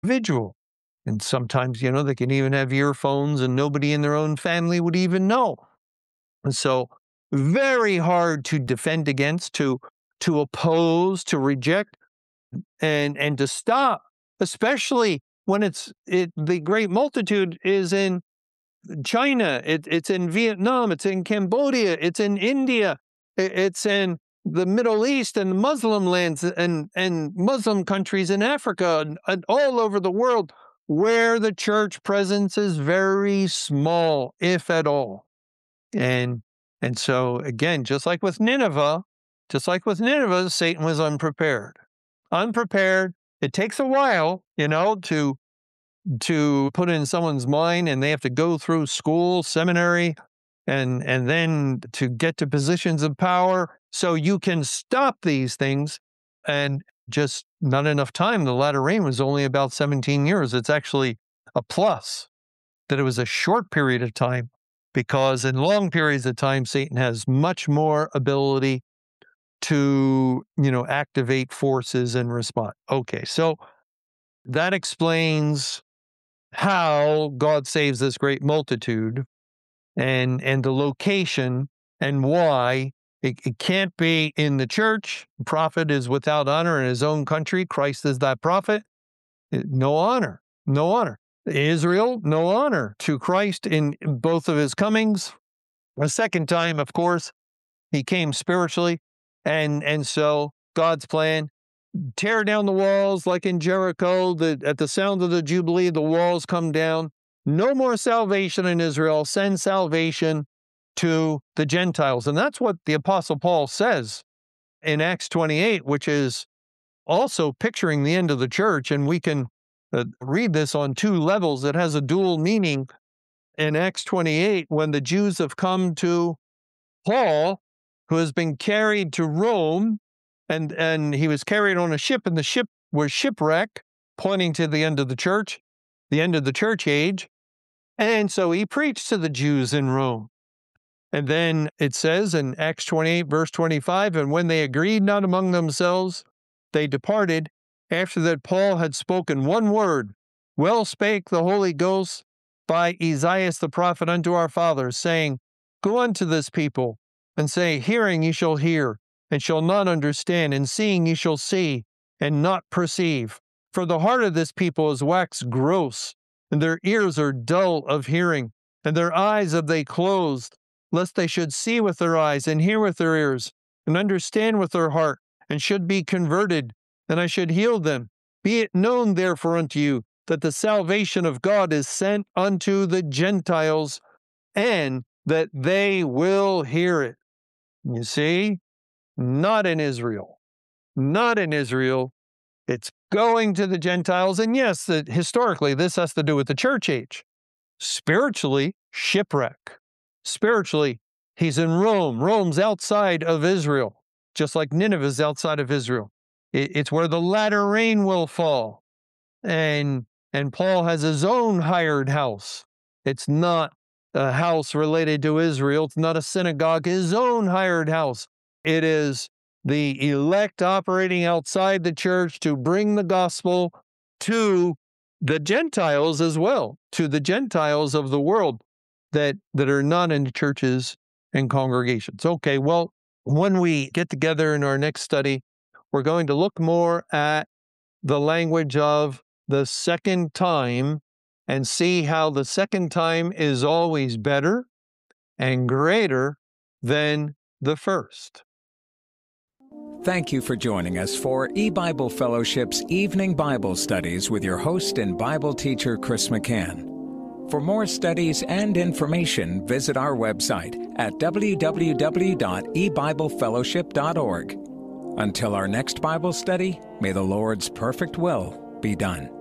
individual. And sometimes, they can even have earphones and nobody in their own family would even know. And so very hard to defend against, to oppose, to reject, and to stop, especially when the great multitude is in China, it's in Vietnam, it's in Cambodia, it's in India, it's in the Middle East and Muslim lands and Muslim countries in Africa and all over the world where the church presence is very small, if at all. And so again, just like with Nineveh, Satan was unprepared. It takes a while, to put in someone's mind, and they have to go through school, seminary, and then to get to positions of power. So you can stop these things, and just not enough time. The latter rain was only about 17 years. It's actually a plus that it was a short period of time, because in long periods of time, Satan has much more ability to, activate forces and respond. Okay, so that explains how God saves this great multitude and the location and why it can't be in the church. The prophet is without honor in his own country. Christ is that prophet. No honor. Israel, no honor to Christ in both of his comings. A second time, of course, he came spiritually. And so God's plan, tear down the walls like in Jericho. At the sound of the Jubilee, the walls come down. No more salvation in Israel. Send salvation to the Gentiles. And that's what the Apostle Paul says in Acts 28, which is also picturing the end of the church. And we can read this on two levels. It has a dual meaning. In Acts 28, when the Jews have come to Paul, who has been carried to Rome, and he was carried on a ship, and the ship was shipwrecked, pointing to the end of the church age. And so he preached to the Jews in Rome. And then it says in Acts 28, verse 25, and when they agreed not among themselves, they departed, after that Paul had spoken one word. Well spake the Holy Ghost by Esaias the prophet unto our fathers, saying, Go unto this people, and say, Hearing ye shall hear, and shall not understand, and seeing ye shall see, and not perceive. For the heart of this people is waxed gross, and their ears are dull of hearing, and their eyes have they closed, lest they should see with their eyes, and hear with their ears, and understand with their heart, and should be converted, and I should heal them. Be it known therefore unto you, that the salvation of God is sent unto the Gentiles, and that they will hear it. You see? Not in Israel. It's going to the Gentiles. And yes, historically, this has to do with the church age. Spiritually, shipwreck. Spiritually, he's in Rome. Rome's outside of Israel, just like Nineveh's outside of Israel. It's where the latter rain will fall. And Paul has his own hired house. It's not a house related to Israel. It's not a synagogue, his own hired house. It is the elect operating outside the church to bring the gospel to the Gentiles as well, to the Gentiles of the world that are not in the churches and congregations. Okay, well, when we get together in our next study, we're going to look more at the language of the second time and see how the second time is always better and greater than the first. Thank you for joining us for E-Bible Fellowship's Evening Bible Studies with your host and Bible teacher, Chris McCann. For more studies and information, visit our website at www.ebiblefellowship.org. Until our next Bible study, may the Lord's perfect will be done.